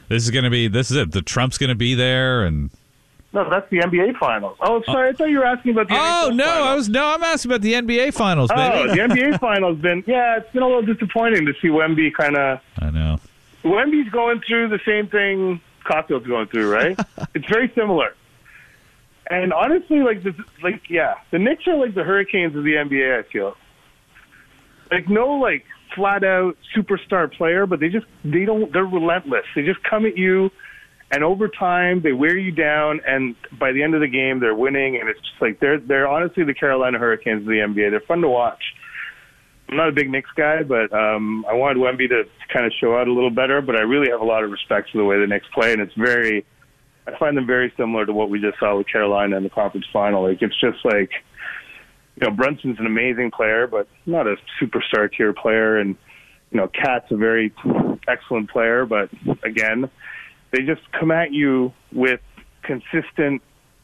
This is it. The Trump's going to be there, and no, that's the NBA Finals. Oh, sorry, I thought you were asking about the NHL Finals. I'm asking about the NBA Finals, baby. Oh, the NBA Finals it's been a little disappointing to see Wemby I know. Wemby's going through the same thing Coffield's going through, right? It's very similar. And honestly, the Knicks are like the Hurricanes of the NBA, I feel. No flat out superstar player, but they're relentless. They just come at you, and over time they wear you down, and by the end of the game they're winning, and it's just they're honestly the Carolina Hurricanes of the NBA. They're fun to watch. I'm not a big Knicks guy, but I wanted Wemby to kind of show out a little better, but I really have a lot of respect for the way the Knicks play, and I find them very similar to what we just saw with Carolina in the conference final. It's just Brunson's an amazing player, but not a superstar tier player. And, Cat's a very excellent player, but again, they just come at you with consistent,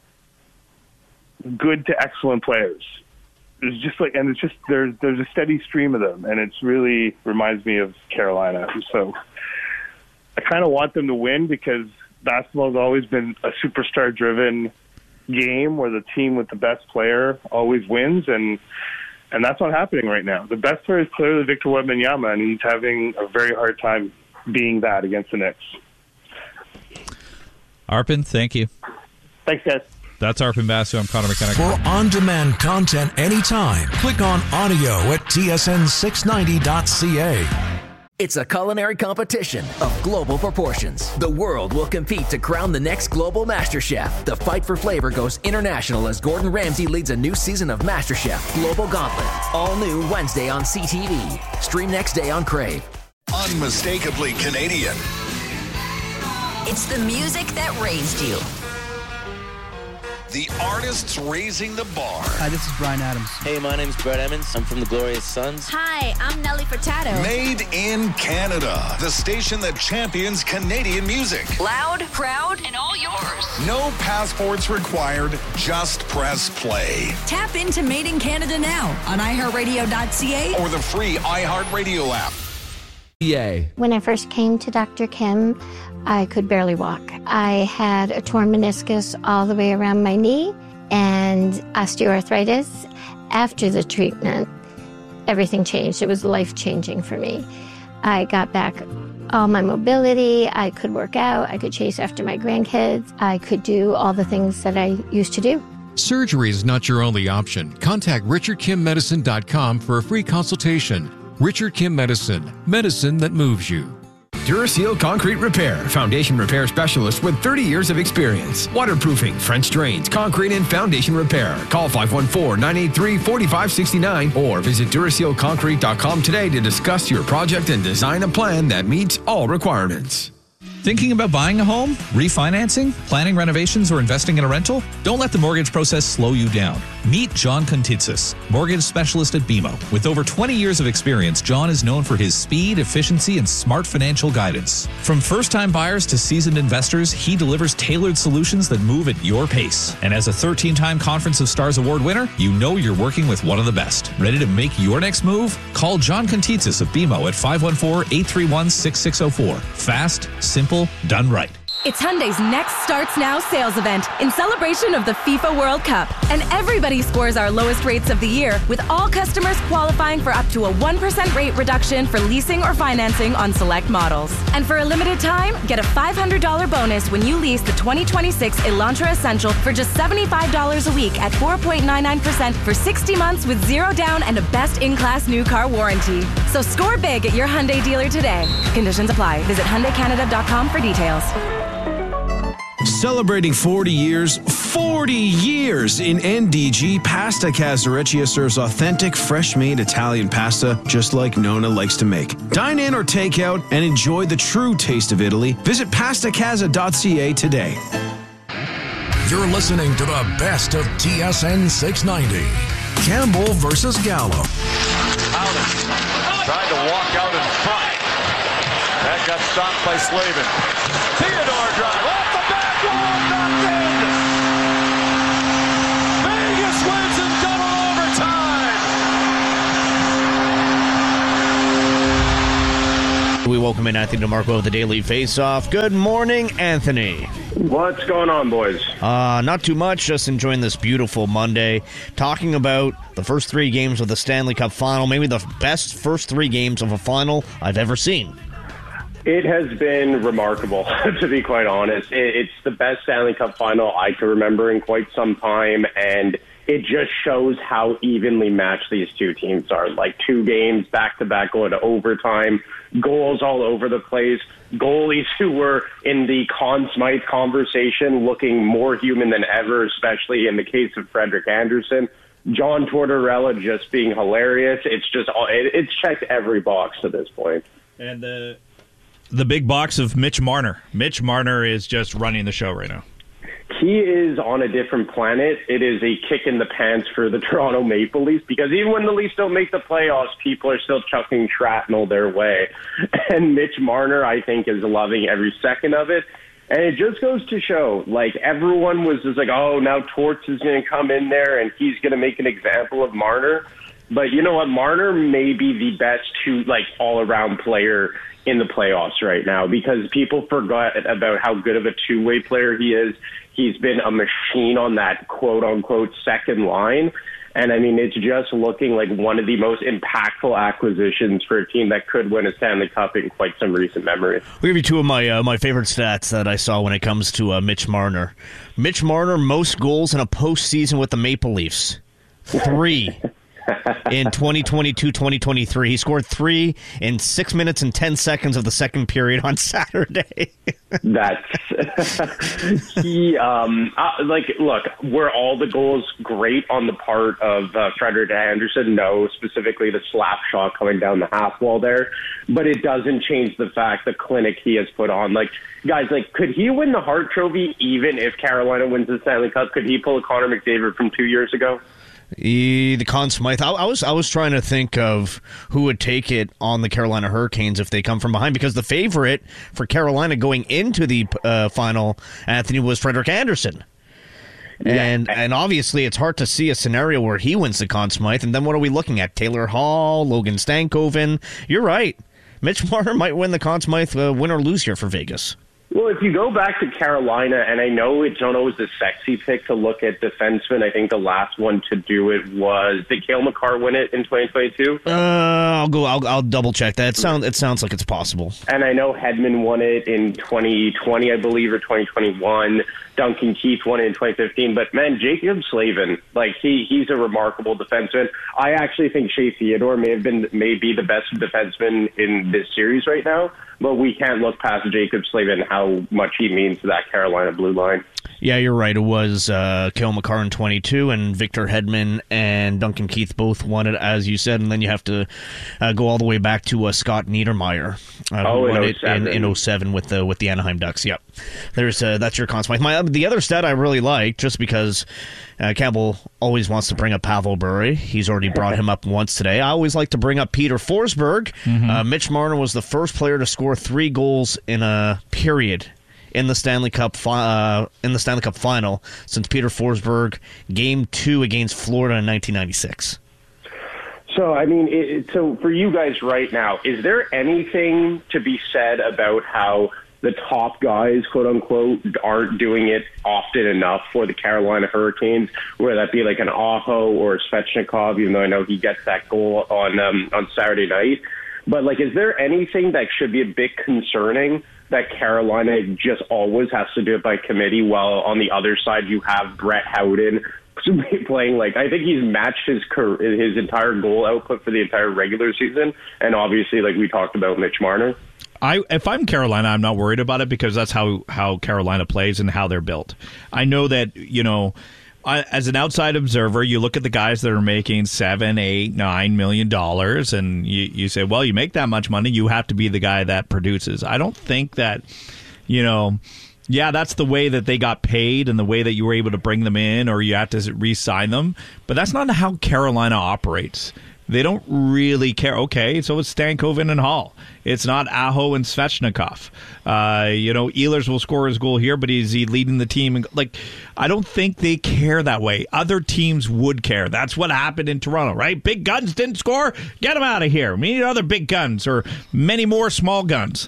good to excellent players. There's a steady stream of them, and it's really reminds me of Carolina. So I kind of want them to win because basketball has always been a superstar-driven game where the team with the best player always wins, and that's not happening right now. The best player is clearly Victor Wembanyama, and he's having a very hard time being that against the Knicks. Arpon, thank you. Thanks, guys. That's Arpon Basu. I'm Connor McKenna. For on-demand content anytime, click on audio at tsn690.ca. It's a culinary competition of global proportions. The world will compete to crown the next global MasterChef. The fight for flavor goes international as Gordon Ramsay leads a new season of MasterChef Global Gauntlet. All new Wednesday on CTV. Stream next day on Crave. Unmistakably Canadian. It's the music that raised you. The artists raising the bar. Hi, this is Bryan Adams. Hey, my name's Brett Emmons. I'm from the Glorious Sons. Hi, I'm Nelly Furtado. Made in Canada. The station that champions Canadian music. Loud, proud, and all yours. No passports required. Just press play. Tap into Made in Canada now on iHeartRadio.ca or the free iHeartRadio app. Yay. When I first came to Dr. Kim, I could barely walk. I had a torn meniscus all the way around my knee and osteoarthritis. After the treatment, everything changed. It was life-changing for me. I got back all my mobility. I could work out. I could chase after my grandkids. I could do all the things that I used to do. Surgery is not your only option. Contact RichardKimMedicine.com for a free consultation. Richard Kim Medicine. Medicine that moves you. Duraseal Concrete Repair, foundation repair specialist with 30 years of experience. Waterproofing, French drains, concrete and foundation repair. Call 514-983-4569 or visit DurasealConcrete.com today to discuss your project and design a plan that meets all requirements. Thinking about buying a home, refinancing, planning renovations, or investing in a rental? Don't let the mortgage process slow you down. Meet John Contitsis, mortgage specialist at BMO. With over 20 years of experience, John is known for his speed, efficiency, and smart financial guidance. From first-time buyers to seasoned investors, he delivers tailored solutions that move at your pace. And as a 13-time Conference of Stars Award winner, you know you're working with one of the best. Ready to make your next move? Call John Contitsis of BMO at 514-831-6604. Fast, simple, done right. It's Hyundai's Next Starts Now sales event in celebration of the FIFA World Cup. And everybody scores our lowest rates of the year, with all customers qualifying for up to a 1% rate reduction for leasing or financing on select models. And for a limited time, get a $500 bonus when you lease the 2026 Elantra Essential for just $75 a week at 4.99% for 60 months with zero down and a best-in-class new car warranty. So score big at your Hyundai dealer today. Conditions apply. Visit HyundaiCanada.com for details. Celebrating 40 years in NDG, Pasta Casareccia serves authentic, fresh-made Italian pasta just like Nona likes to make. Dine in or take out and enjoy the true taste of Italy. Visit pastacasa.ca today. You're listening to the best of TSN 690. Campbell versus Gallo. Tried to walk out in front. That got stopped by Slavin. Theodore drive off the back wall, knocked in. Vegas wins in double overtime. We welcome in Anthony DeMarco of the Daily Faceoff. Good morning, Anthony. What's going on, boys? Not too much, just enjoying this beautiful Monday. Talking about the first 3 games of the Stanley Cup Final, maybe the best first 3 games of a final I've ever seen. It has been remarkable, to be quite honest. It's the best Stanley Cup Final I can remember in quite some time, and it just shows how evenly matched these two teams are. Like 2 games back-to-back going to overtime, goals all over the place, goalies who were in the Conn Smythe conversation looking more human than ever, especially in the case of Frederik Andersen. John Tortorella just being hilarious. It's checked every box to this point. And the big box of Mitch Marner. Mitch Marner is just running the show right now. He is on a different planet. It is a kick in the pants for the Toronto Maple Leafs, because even when the Leafs don't make the playoffs, people are still chucking shrapnel their way. And Mitch Marner, I think, is loving every second of it. And it just goes to show, like, everyone was just like, oh, now Torts is going to come in there and he's going to make an example of Marner. But you know what? Marner may be the best all-around player in the playoffs right now, because people forgot about how good of a two-way player he is. He's been a machine on that quote-unquote second line. And, I mean, it's just looking like one of the most impactful acquisitions for a team that could win a Stanley Cup in quite some recent memory. I'll give you 2 of my favorite stats that I saw when it comes to Mitch Marner. Mitch Marner, most goals in a postseason with the Maple Leafs. 3. In 2022-2023. He scored 3 in 6 minutes and 10 seconds of the second period on Saturday. Look, were all the goals great on the part of Frederik Andersen? No, specifically the slap shot coming down the half wall there. But it doesn't change the fact, the clinic he has put on. Guys, could he win the Hart Trophy even if Carolina wins the Stanley Cup? Could he pull a Connor McDavid from 2 years ago? The Conn Smythe. I was trying to think of who would take it on the Carolina Hurricanes if they come from behind, because the favorite for Carolina going into the final, Anthony, was Frederik Andersen. And obviously it's hard to see a scenario where he wins the Conn Smythe. And then what are we looking at? Taylor Hall, Logan Stankoven. You're right. Mitch Marner might win the Conn Smythe, win or lose here for Vegas. Well, if you go back to Carolina, and I know it's not always the sexy pick to look at defensemen. I think the last one to do it was, did Cale Makar win it in 2022? I'll double check that. It sounds like it's possible. And I know Hedman won it in 2020, I believe, or 2021. Duncan Keith won it in 2015. But man, Jacob Slavin, he's a remarkable defenseman. I actually think Shea Theodore may be the best defenseman in this series right now. But we can't look past Jacob Slavin, how much he means to that Carolina blue line. Yeah, you're right. It was Cale Makar in 22, and Victor Hedman and Duncan Keith both won it, as you said. And then you have to go all the way back to Scott Niedermayer, who won it in 07 with the Anaheim Ducks. Yep, that's your Conn Smythe. The other stat I really like, just because Campbell always wants to bring up Pavel Bure. He's already brought him up once today. I always like to bring up Peter Forsberg. Mm-hmm. Mitch Marner was the first player to score 3 goals in a period in the Stanley Cup final since Peter Forsberg Game 2 against Florida in 1996. So, I mean, so for you guys right now, is there anything to be said about how the top guys, quote unquote, aren't doing it often enough for the Carolina Hurricanes, whether that be like an Aho or a Svechnikov, even though I know he gets that goal on Saturday night. But is there anything that should be a bit concerning that Carolina just always has to do it by committee, while on the other side you have Brett Howden playing I think he's matched his entire goal output for the entire regular season, and obviously we talked about Mitch Marner. If I'm Carolina, I'm not worried about it, because that's how Carolina plays and how they're built. I know that, as an outside observer, you look at the guys that are making $7, $8, $9 million, and you say, well, you make that much money, you have to be the guy that produces. I don't think that, that's the way that they got paid and the way that you were able to bring them in, or you have to re-sign them. But that's not how Carolina operates. They don't really care. Okay, so it's Stankoven and Hall. It's not Aho and Svechnikov. Ehlers will score his goal here, but is he leading the team? I don't think they care that way. Other teams would care. That's what happened in Toronto, right? Big guns didn't score? Get them out of here. We need other big guns or many more small guns.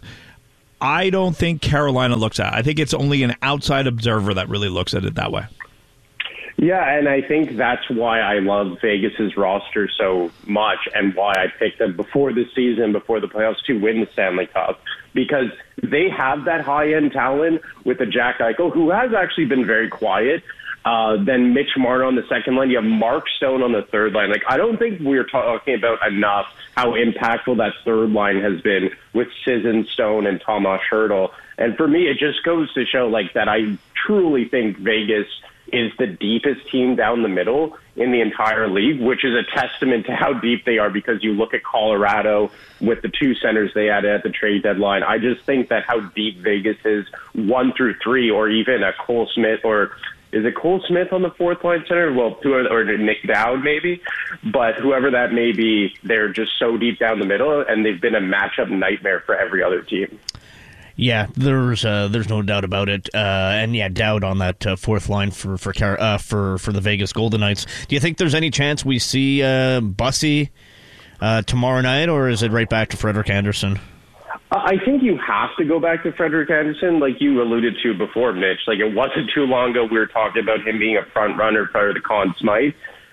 I don't think Carolina looks at it. I think it's only an outside observer that really looks at it that way. Yeah, and I think that's why I love Vegas's roster so much and why I picked them before the season, before the playoffs, to win the Stanley Cup. Because they have that high-end talent with a Jack Eichel, who has actually been very quiet. Then Mitch Marner on the second line. You have Mark Stone on the third line. I don't think we're talking about enough how impactful that third line has been with Sissons, Stone, and Tomas Hertl. And for me, it just goes to show that I truly think Vegas is the deepest team down the middle in the entire league, which is a testament to how deep they are because you look at Colorado with the two centers they added at the trade deadline. I just think that how deep Vegas is 1 through 3, or even a Cole Smith, or is it Cole Smith on the fourth line center? Well, or Nick Dowd maybe, but whoever that may be, they're just so deep down the middle, and they've been a matchup nightmare for every other team. Yeah, there's no doubt about it, and yeah, Dowd on that fourth line for the Vegas Golden Knights. Do you think there's any chance we see Bussy tomorrow night, or is it right back to Frederik Andersen? I think you have to go back to Frederik Andersen, like you alluded to before, Mitch. It wasn't too long ago we were talking about him being a front runner for the Conn Smythe.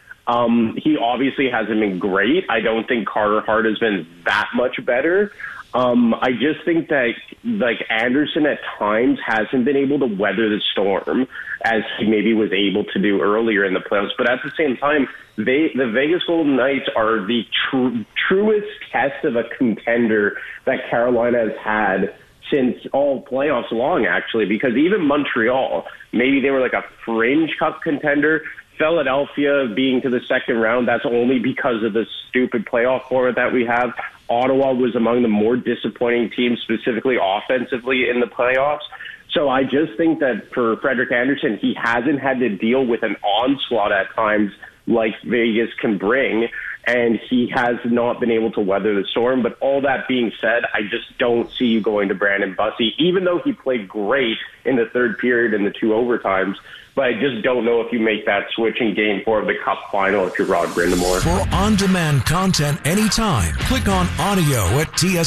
He obviously hasn't been great. I don't think Carter Hart has been that much better. I just think that Anderson at times hasn't been able to weather the storm as he maybe was able to do earlier in the playoffs. But at the same time, the Vegas Golden Knights are the truest test of a contender that Carolina has had since all playoffs long, actually, because even Montreal, maybe they were a fringe cup contender. Philadelphia being to the second round, that's only because of the stupid playoff format that we have. Ottawa was among the more disappointing teams, specifically offensively in the playoffs. So I just think that for Frederik Andersen, he hasn't had to deal with an onslaught at times like Vegas can bring, and he has not been able to weather the storm. But all that being said, I just don't see you going to Brandon Bussy, even though he played great in the third period and the 2 overtimes. But I just don't know if you make that switch in Game 4 of the Cup final if you're Rod Brind'Amour. For on-demand content anytime, click on audio at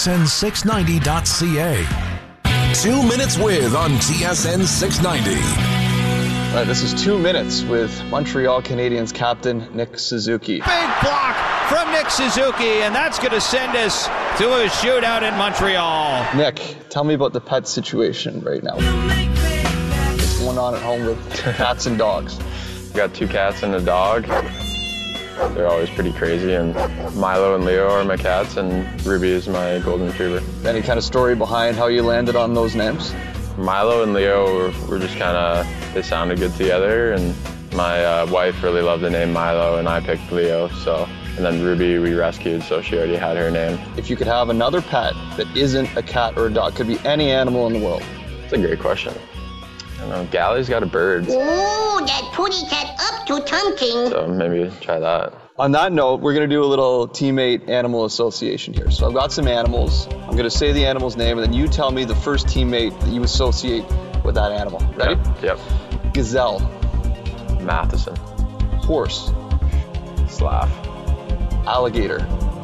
tsn690.ca. 2 Minutes With on TSN 690. All right, this is 2 Minutes with Montreal Canadiens captain Nick Suzuki. Big block from Nick Suzuki, and that's going to send us to a shootout in Montreal. Nick, tell me about the pet situation right now. What's going on at home with cats and dogs? We got 2 cats and a dog. They're always pretty crazy, and Milo and Leo are my cats, and Ruby is my golden retriever. Any kind of story behind how you landed on those names? Milo and Leo were just they sounded good together, and my wife really loved the name Milo, and I picked Leo, and then Ruby we rescued, so she already had her name. If you could have another pet that isn't a cat or a dog, could be any animal in the world. That's a great question. I don't know, Gally's got a bird. Oh, that putty cat up to something. So maybe try that. On that note, we're going to do a little teammate animal association here. So I've got some animals. I'm going to say the animal's name, and then you tell me the first teammate that you associate with that animal. Ready? Yep. Gazelle. Matheson. Horse. Slav. Alligator.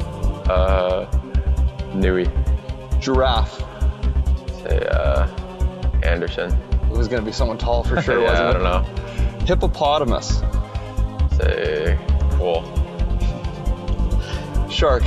Nui. Giraffe. Say, Anderson. It was going to be someone tall for sure, yeah, wasn't it? I don't know. Hippopotamus. Say, Cole. Shark.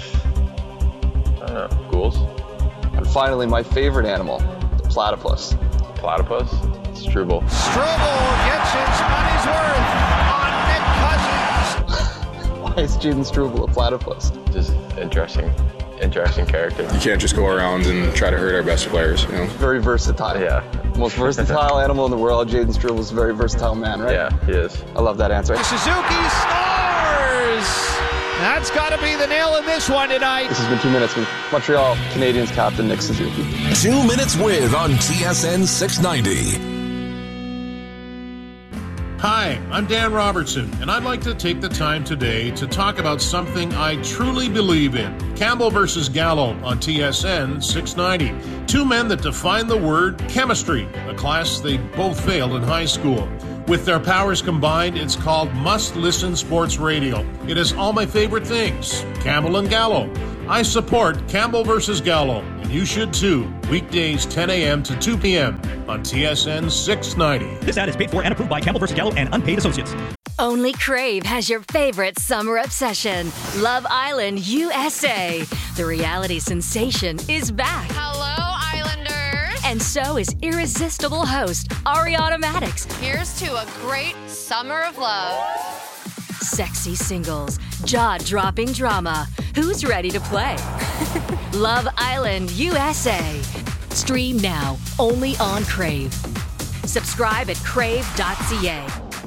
I don't know. Ghouls. And finally, my favorite animal, the platypus. Platypus? Struble. Struble gets his money's worth on Nick Cousins. Why is Jaden Struble a platypus? Just interesting character. You can't just go around and try to hurt our best players, you know? Very versatile. Yeah. Most versatile animal in the world. Jaden Struble is a very versatile man, right? Yeah, he is. I love that answer. Suzuki scores! That's got to be the nail in this one tonight. This has been 2 Minutes with Montreal Canadiens captain Nick Suzuki. 2 Minutes With on TSN 690. Hi, I'm Dan Robertson, and I'd like to take the time today to talk about something I truly believe in. Campbell versus Gallo on TSN 690. Two men that define the word chemistry, a class they both failed in high school. With their powers combined, it's called Must Listen Sports Radio. It is all my favorite things. Campbell and Gallo. I support Campbell versus Gallo, and you should too. Weekdays 10 a.m. to 2 p.m. on TSN 690. This ad is paid for and approved by Campbell vs. Gallo and Unpaid Associates. Only Crave has your favorite summer obsession, Love Island USA. The reality sensation is back. Hello, Islanders. And so is irresistible host Ariana Madix. Here's to a great summer of love. Sexy singles, jaw-dropping drama. Who's ready to play? Love Island USA. Stream now, only on Crave. Subscribe at crave.ca.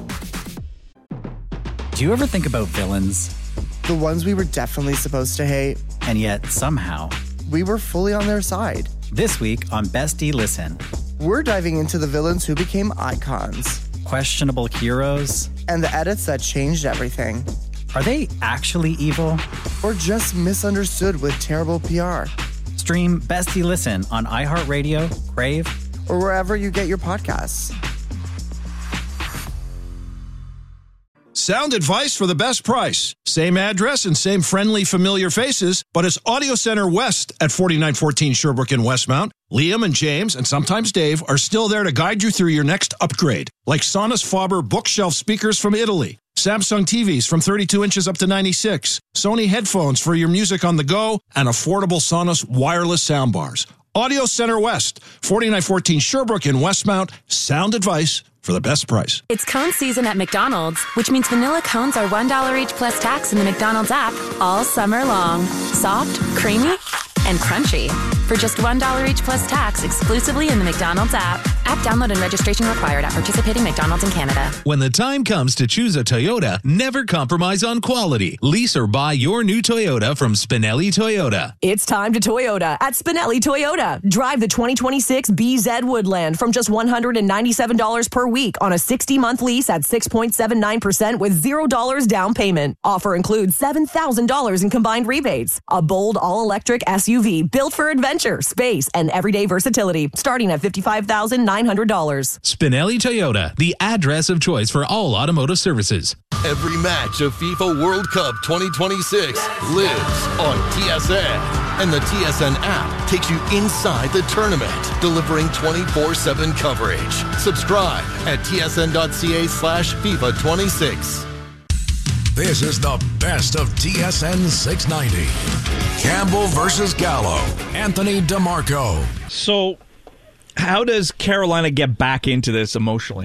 Do you ever think about villains? The ones we were definitely supposed to hate. And yet, somehow, we were fully on their side. This week on Bestie Listen, we're diving into the villains who became icons. Questionable heroes. And the edits that changed everything. Are they actually evil? Or just misunderstood with terrible PR? Stream Bestie Listen on iHeartRadio, Crave, or wherever you get your podcasts. Sound advice for the best price. Same address and same friendly, familiar faces, but it's Audio Center West at 4914 Sherbrooke in Westmount. Liam and James, and sometimes Dave, are still there to guide you through your next upgrade, like Sonos Faber bookshelf speakers from Italy, Samsung TVs from 32 inches up to 96, Sony headphones for your music on the go, and affordable Sonos wireless soundbars. Audio Center West, 4914 Sherbrooke in Westmount. Sound advice for the best price. It's cone season at McDonald's, which means vanilla cones are $1 each plus tax in the McDonald's app all summer long. Soft, creamy, and crunchy. For just $1 each plus tax exclusively in the McDonald's app. App download and registration required at participating McDonald's in Canada. When the time comes to choose a Toyota, never compromise on quality. Lease or buy your new Toyota from Spinelli Toyota. It's time to Toyota at Spinelli Toyota. Drive the 2026 BZ Woodland from just $197 per week on a 60-month lease at 6.79% with $0 down payment. Offer includes $7,000 in combined rebates. A bold all-electric SUV built for adventure, space, and everyday versatility, starting at $55,900. Spinelli Toyota, the address of choice for all automotive services. Every match of FIFA World Cup 2026 lives on TSN. And the TSN app takes you inside the tournament, delivering 24/7 coverage. Subscribe at tsn.ca/FIFA26. This is the best of TSN 690. Campbell versus Gallo. Anthony DeMarco. So, how does Carolina get back into this emotionally?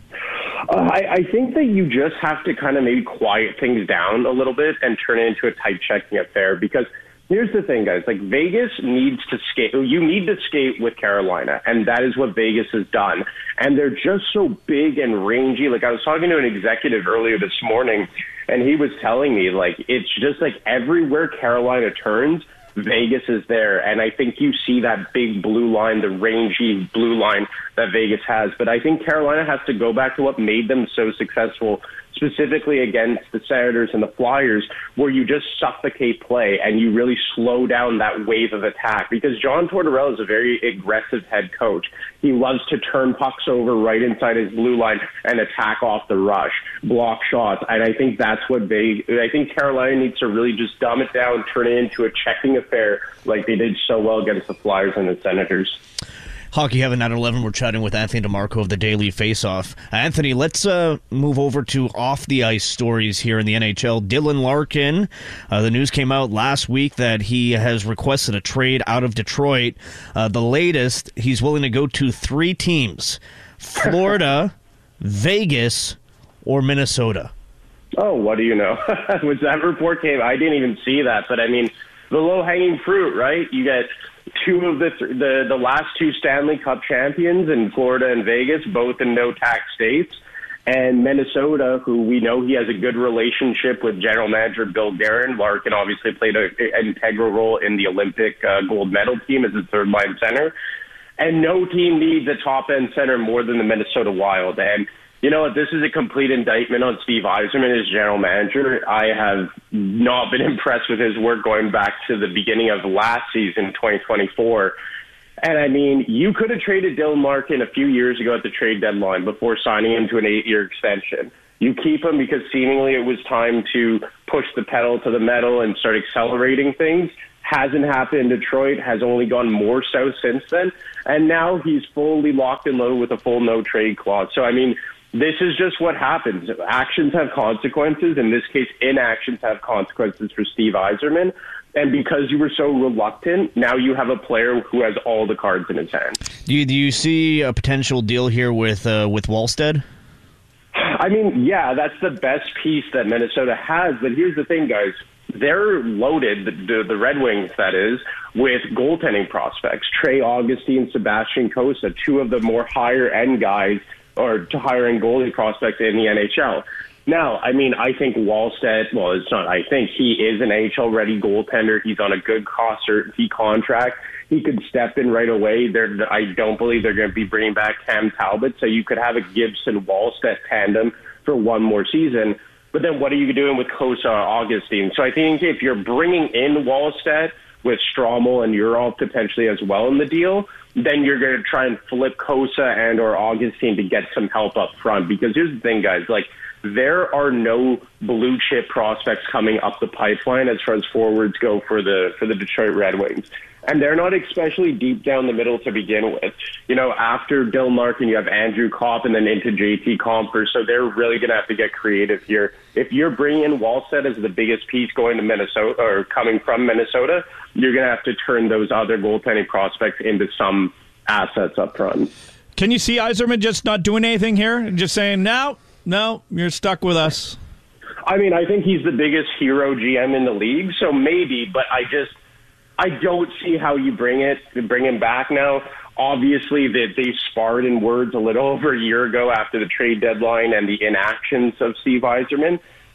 I think that you just have to kind of maybe quiet things down a little bit and turn it into a tight checking affair, because here's the thing, guys. Like, Vegas needs to skate. You need to skate with Carolina, and that is what Vegas has done. And they're just so big and rangy. Like, I was talking to an executive earlier this morning, and he was telling me, like, it's just like everywhere Carolina turns, Vegas is there. And I think you see that big blue line, the rangy blue line that Vegas has. But I think Carolina has to go back to what made them so successful, specifically against the Senators and the Flyers, where you just suffocate play and you really slow down that wave of attack. Because John Tortorella is a very aggressive head coach. He loves to turn pucks over right inside his blue line and attack off the rush, block shots. And I think that's what I think Carolina needs to really just dumb it down, turn it into a checking affair like they did so well against the Flyers and the Senators. Hockey Heaven at 11, we're chatting with Anthony DeMarco of the Daily Faceoff. Anthony, let's move over to off-the-ice stories here in the NHL. Dylan Larkin, the news came out last week that he has requested a trade out of Detroit. The latest, he's willing to go to 3 teams, Florida, Vegas, or Minnesota. Oh, what do you know? When that report came, I didn't even see that. But, I mean, the low-hanging fruit, right? You get two of the last 2 Stanley Cup champions in Florida and Vegas, both in no-tax states, and Minnesota, who we know he has a good relationship with general manager Bill Guerin. Larkin obviously played an integral role in the Olympic gold medal team as a third-line center. And no team needs a top-end center more than the Minnesota Wild. And You know what? This is a complete indictment on Steve Yzerman as general manager. I have not been impressed with his work going back to the beginning of last season, 2024. And, I mean, you could have traded Dylan Larkin a few years ago at the trade deadline before signing him to an 8-year extension. You keep him because seemingly it was time to push the pedal to the metal and start accelerating things. Hasn't happened in Detroit, has only gone more so since then. And now he's fully locked and loaded with a full no-trade clause. So, I mean, this is just what happens. Actions have consequences. In this case, inactions have consequences for Steve Yzerman. And because you were so reluctant, now you have a player who has all the cards in his hand. Do you see a potential deal here with Wallstedt? I mean, yeah, that's the best piece that Minnesota has. But here's the thing, guys. They're loaded, the Red Wings, that is, with goaltending prospects. Trey Augustine, Sebastian Cossa, two of the more higher-end guys, or higher-end goalie prospects in the NHL. Now, I mean, I think Wallstedt, well, it's not I think, he is an NHL-ready goaltender. He's on a good cost certainty contract. He could step in right away. I don't believe they're going to be bringing back Cam Talbot, so you could have a Gibson-Wallstedt tandem for one more season. But then what are you doing with Cossa or Augustine? So I think if you're bringing in Wallstedt with Stromel and Urol potentially as well in the deal, then you're going to try and flip Cossa and or Augustine to get some help up front. Because here's the thing, guys, like, there are no blue chip prospects coming up the pipeline as far as forwards go for the Detroit Red Wings. And they're not especially deep down the middle to begin with. You know, after Dylan Larkin, you have Andrew Kopp and then into JT Compher. So they're really going to have to get creative here. If you're bringing in Wallstedt as the biggest piece going to Minnesota or coming from Minnesota, you're going to have to turn those other goaltending prospects into some assets up front. Can you see Yzerman just not doing anything here? Just saying, no, you're stuck with us. I mean, I think he's the biggest hero GM in the league, so maybe, but I don't see how you bring him back now. Obviously, they sparred in words a little over a year ago after the trade deadline and the inactions of Steve Yzerman.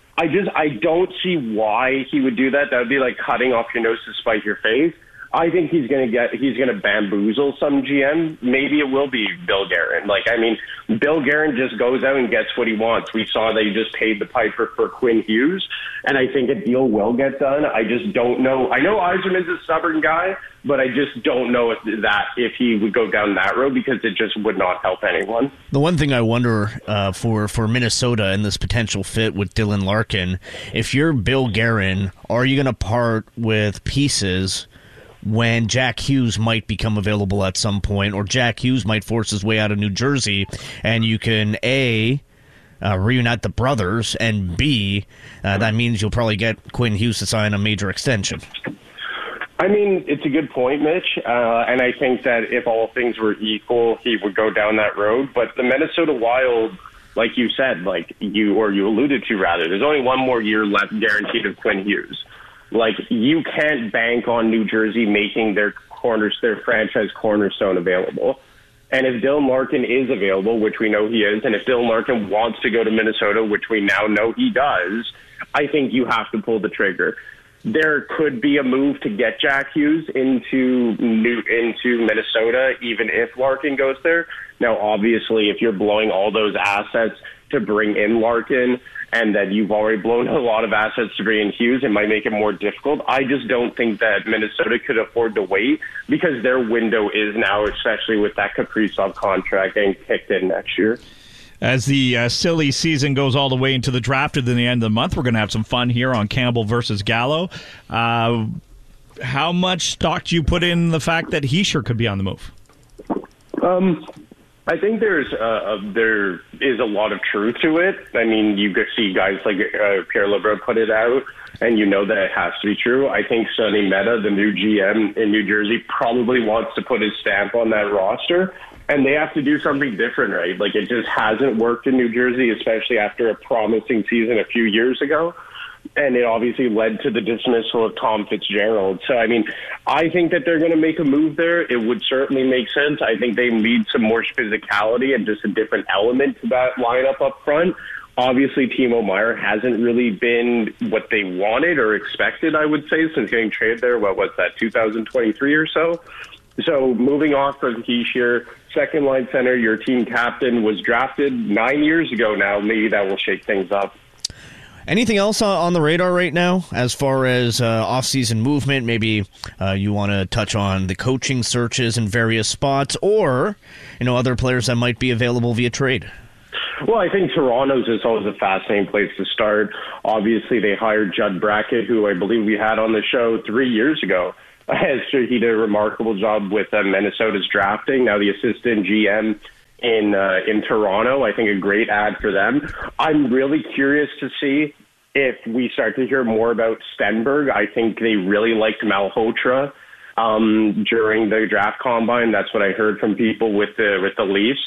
I don't see why he would do that. That would be like cutting off your nose to spite your face. I think he's going to bamboozle some GM. Maybe it will be Bill Guerin. Like, I mean, Bill Guerin just goes out and gets what he wants. We saw that he just paid the piper for Quinn Hughes, and I think a deal will get done. I just don't know. I know Yzerman's a stubborn guy, but I just don't know if he would go down that road because it just would not help anyone. The one thing I wonder for Minnesota and this potential fit with Dylan Larkin, if you're Bill Guerin, are you going to part with pieces when Jack Hughes might become available at some point, or Jack Hughes might force his way out of New Jersey, and you can, A, reunite the brothers, and B, that means you'll probably get Quinn Hughes to sign a major extension. I mean, it's a good point, Mitch, and I think that if all things were equal, he would go down that road. But the Minnesota Wild, like you said, you alluded to rather, there's only one more year left guaranteed of Quinn Hughes. Like, you can't bank on New Jersey making their franchise cornerstone available. And if Dylan Larkin is available, which we know he is, and if Dylan Larkin wants to go to Minnesota, which we now know he does, I think you have to pull the trigger. There could be a move to get Jack Hughes into Minnesota, even if Larkin goes there. Now, obviously, if you're blowing all those assets to bring in Larkin, and that you've already blown a lot of assets to bring in Hughes, it might make it more difficult. I just don't think that Minnesota could afford to wait because their window is now, especially with that Kaprizov contract getting kicked in next year. As the silly season goes all the way into the draft at the end of the month, we're going to have some fun here on Campbell versus Gallo. How much stock do you put in the fact that Hischier could be on the move? I think there is a lot of truth to it. I mean, you could see guys like Pierre LeBrun put it out, and you know that it has to be true. I think Sonny Mehta, the new GM in New Jersey, probably wants to put his stamp on that roster, and they have to do something different, right? Like, it just hasn't worked in New Jersey, especially after a promising season a few years ago. And it obviously led to the dismissal of Tom Fitzgerald. So, I mean, I think that they're going to make a move there. It would certainly make sense. I think they need some more physicality and just a different element to that lineup up front. Obviously, Timo Meier hasn't really been what they wanted or expected, I would say, since getting traded there. What was that, 2023 or so? So moving off from Hischier, second line center, your team captain was drafted 9 years ago now. Maybe that will shake things up. Anything else on the radar right now as far as off-season movement? Maybe you want to touch on the coaching searches in various spots, or other players that might be available via trade. Well, I think Toronto's is always a fascinating place to start. Obviously, they hired Judd Brackett, who I believe we had on the show 3 years ago. He did a remarkable job with Minnesota's drafting. Now the assistant GM in Toronto. I think a great ad for them. I'm really curious to see if we start to hear more about Stenberg. I think they really liked Malhotra during the draft combine. That's what I heard from people with the Leafs.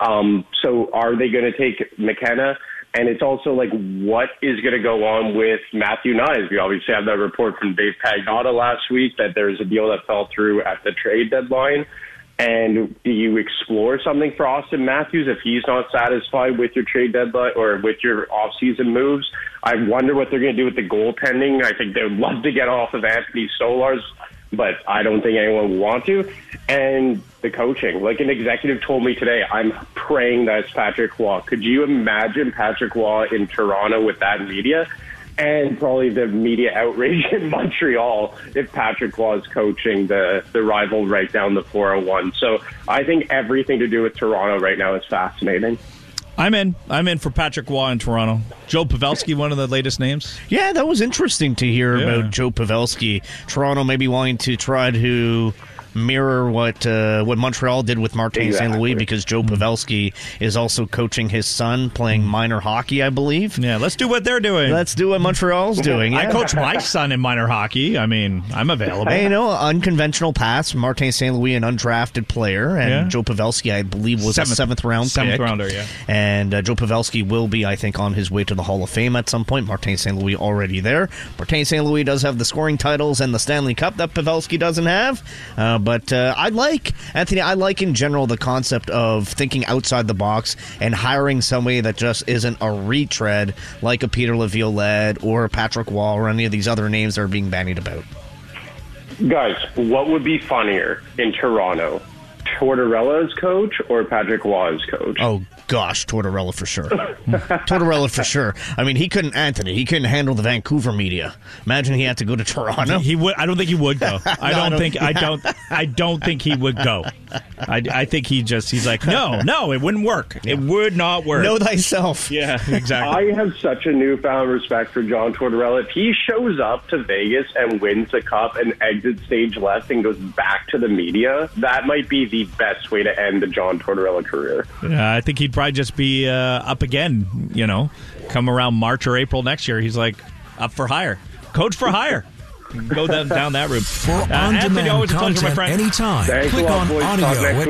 So are they going to take McKenna? And it's also like, what is going to go on with Matthew Knies? We obviously have that report from Dave Pagnotta last week that there's a deal that fell through at the trade deadline. And do you explore something for Austin Matthews if he's not satisfied with your trade deadline or with your off-season moves? I wonder what they're going to do with the goaltending. I think they would love to get off of Anthony Stolarz, but I don't think anyone would want to. And the coaching. Like an executive told me today, I'm praying that it's Patrick Roy. Could you imagine Patrick Roy in Toronto with that media? And probably the media outrage in Montreal if Patrick Roy is coaching the rival right down the 401. So I think everything to do with Toronto right now is fascinating. I'm in for Patrick Roy in Toronto. Joe Pavelski, one of the latest names. Yeah, that was interesting to hear about Joe Pavelski. Toronto maybe wanting to try to mirror what Montreal did with Martin St. Louis, because Joe Pavelski is also coaching his son, playing minor hockey, I believe. Yeah, let's do what they're doing. Let's do what Montreal's doing. Yeah. I coach my son in minor hockey. I mean, I'm available. Hey, unconventional pass. Martin St. Louis, an undrafted player, and Joe Pavelski, I believe, was a seventh rounder, yeah. And Joe Pavelski will be, I think, on his way to the Hall of Fame at some point. Martin St. Louis already there. Martin St. Louis does have the scoring titles and the Stanley Cup that Pavelski doesn't have. But I like in general the concept of thinking outside the box and hiring somebody that just isn't a retread like a Peter Laviolette or a Patrick Roy or any of these other names that are being bandied about. Guys, what would be funnier in Toronto? Tortorella's coach or Patrick Roy's coach? Oh, gosh, Tortorella for sure. Tortorella for sure. I mean, he couldn't handle the Vancouver media. Imagine he had to go to Toronto. He would. I don't think he would go. I don't think he would go. I think he's like, no, it wouldn't work. It would not work. Know thyself. Yeah, exactly. I have such a newfound respect for John Tortorella. If he shows up to Vegas and wins the cup and exits stage left and goes back to the media, that might be the best way to end the John Tortorella career. Yeah, I think he'd probably just be up again, come around March or April next year. He's like up for hire. Coach for hire. Go down that route. For on-demand content anytime, click on audio at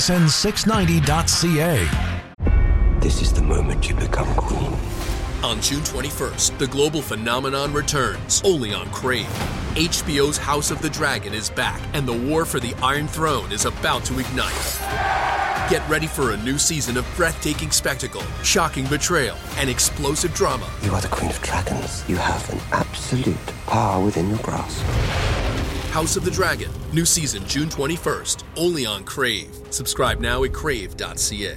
tsn690.ca. This is the moment you become queen. On June 21st, the global phenomenon returns, only on Crave. HBO's House of the Dragon is back, and the war for the Iron Throne is about to ignite. Get ready for a new season of breathtaking spectacle, shocking betrayal, and explosive drama. You are the Queen of Dragons. You have an absolute power within your grasp. House of the Dragon, new season June 21st, only on Crave. Subscribe now at crave.ca.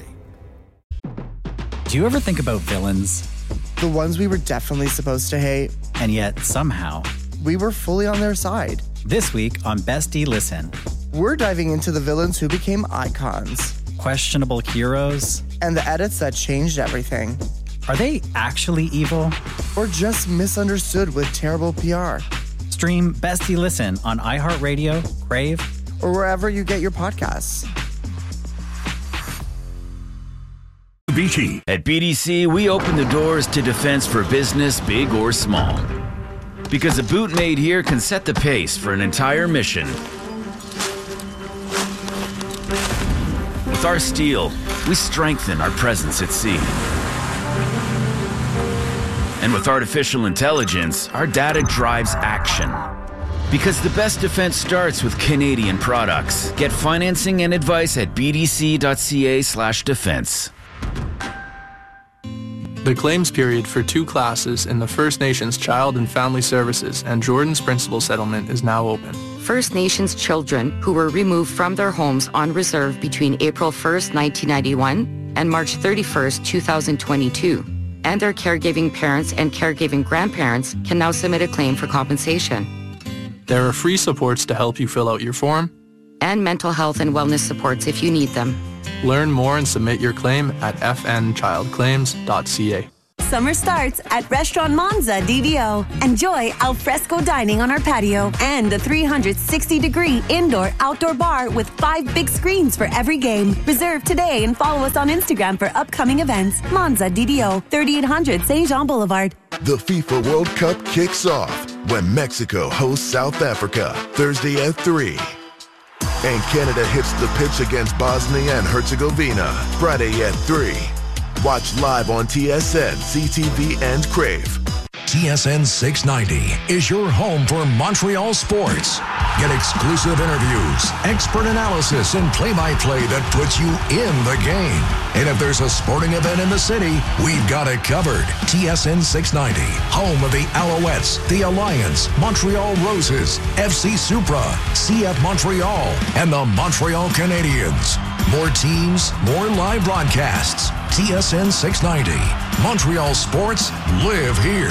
Do you ever think about villains? The ones we were definitely supposed to hate. And yet, somehow, we were fully on their side. This week on Bestie Listen, we're diving into the villains who became icons. Questionable heroes. And the edits that changed everything. Are they actually evil? Or just misunderstood with terrible PR? Stream Bestie Listen on iHeartRadio, Crave, or wherever you get your podcasts. BT. At BDC, we open the doors to defense for business, big or small. Because a boot made here can set the pace for an entire mission. With our steel, we strengthen our presence at sea. And with artificial intelligence, our data drives action. Because the best defense starts with Canadian products. Get financing and advice at bdc.ca/defense. The claims period for 2 classes in the First Nations Child and Family Services and Jordan's Principal Settlement is now open. First Nations children who were removed from their homes on reserve between April 1st, 1991 and March 31st, 2022. And their caregiving parents and caregiving grandparents can now submit a claim for compensation. There are free supports to help you fill out your form. And mental health and wellness supports if you need them. Learn more and submit your claim at fnchildclaims.ca. Summer starts at Restaurant Monza DVO. Enjoy al fresco dining on our patio and a 360-degree indoor-outdoor bar with 5 big screens for every game. Reserve today and follow us on Instagram for upcoming events. Monza DVO, 3800 St. Jean Boulevard. The FIFA World Cup kicks off when Mexico hosts South Africa Thursday at 3. And Canada hits the pitch against Bosnia and Herzegovina Friday at 3. Watch live on TSN, CTV, and Crave. TSN 690 is your home for Montreal sports. Get exclusive interviews, expert analysis, and play-by-play that puts you in the game. And if there's a sporting event in the city, we've got it covered. TSN 690, home of the Alouettes, the Alliance, Montreal Roses, FC Supra, CF Montreal, and the Montreal Canadiens. More teams, more live broadcasts. TSN 690. Montreal sports live here.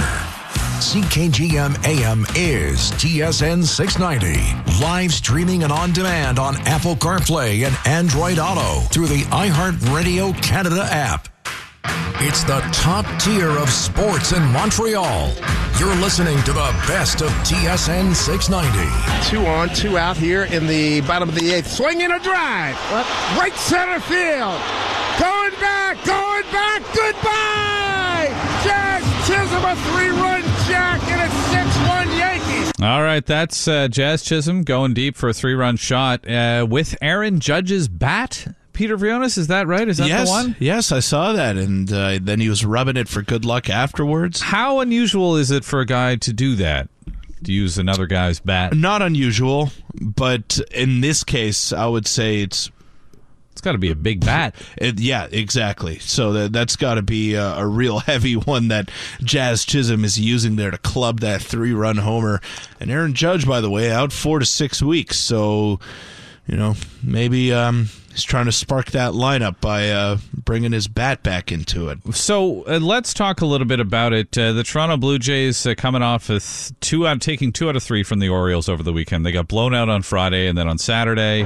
CKGM AM is TSN 690. Live streaming and on demand on Apple CarPlay and Android Auto through the iHeartRadio Canada app. It's the top tier of sports in Montreal. You're listening to the best of TSN 690. 2 on, 2 out here in the bottom of the 8th. Swing and a drive. Right center field. Going back, goodbye! Jazz Chisholm, a 3-run jack, and it's 6-1 Yankees. All right, that's Jazz Chisholm going deep for a 3-run shot with Aaron Judge's bat. Peter Vrionis, is that right? Is that the one? Yes, I saw that, and then he was rubbing it for good luck afterwards. How unusual is it for a guy to do that? To use another guy's bat? Not unusual, but in this case, I would say it's got to be a big bat. Yeah, exactly. So that's got to be a real heavy one that Jazz Chisholm is using there to club that 3-run homer. And Aaron Judge, by the way, out 4 to 6 weeks. So, maybe he's trying to spark that lineup by bringing his bat back into it. So let's talk a little bit about it. The Toronto Blue Jays coming off with taking 2 out of 3 from the Orioles over the weekend. They got blown out on Friday, and then on Saturday.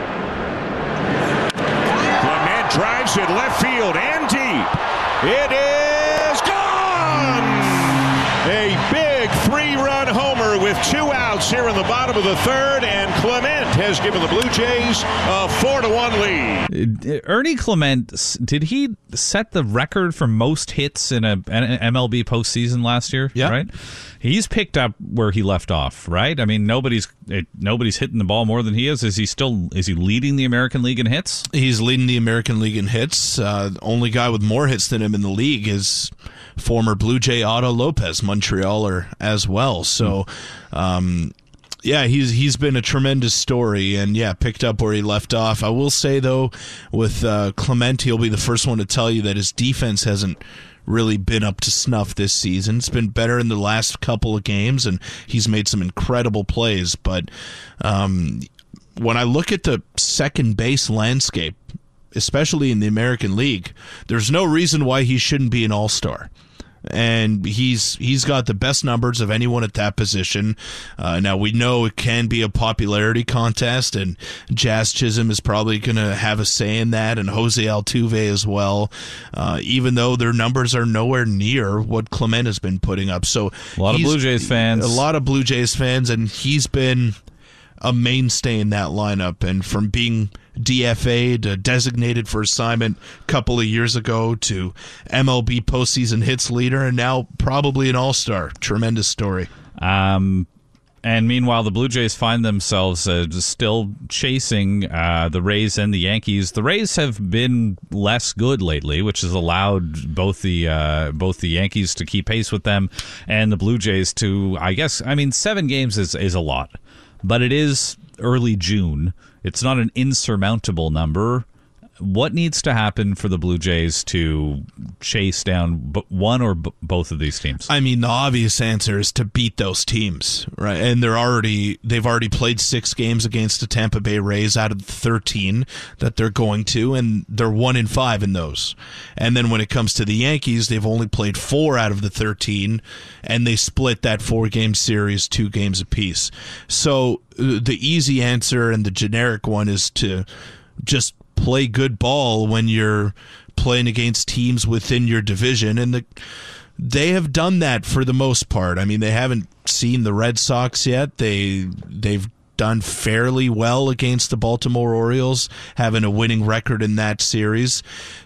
Drives it left field and deep. It is gone! A big 3-run homer with 2 outs here in the bottom of the 3rd, and Clement has given the Blue Jays a 4-1 lead. Ernie Clement, did he set the record for most hits in an MLB postseason last year? Yeah. Right? He's picked up where he left off, right? I mean, nobody's hitting the ball more than he is. Is he leading the American League in hits? He's leading the American League in hits. Only guy with more hits than him in the league is former Blue Jay Otto Lopez, Montrealer as well. So, yeah, he's been a tremendous story, and picked up where he left off. I will say though, with Clement, he'll be the first one to tell you that his defense hasn't really been up to snuff this season. It's been better in the last couple of games, and he's made some incredible plays. But when I look at the second base landscape, especially in the American League, there's no reason why he shouldn't be an all-star. And he's got the best numbers of anyone at that position. Now, we know it can be a popularity contest, and Jazz Chisholm is probably going to have a say in that, and Jose Altuve as well, even though their numbers are nowhere near what Clement has been putting up. So a lot of Blue Jays fans. And he's been a mainstay in that lineup, and from being DFA'd, designated for assignment a couple of years ago, to MLB postseason hits leader, and now probably an all-star. Tremendous story. And meanwhile, the Blue Jays find themselves still chasing the Rays and the Yankees. The Rays have been less good lately, which has allowed both the Yankees to keep pace with them and the Blue Jays to, 7 games is a lot. But it is early June. It's not an insurmountable number. What needs to happen for the Blue Jays to chase down one or both of these teams? I mean, the obvious answer is to beat those teams, right? And they've already played 6 games against the Tampa Bay Rays out of the 13 that they're going to, and they're 1-5 in those. And then when it comes to the Yankees, they've only played 4 out of the 13, and they split that 4-game series 2 games apiece. So the easy answer and the generic one is to just play good ball when you're playing against teams within your division, and they have done that for the most part. I mean, they haven't seen the Red Sox yet. They've done fairly well against the Baltimore Orioles, having a winning record in that series.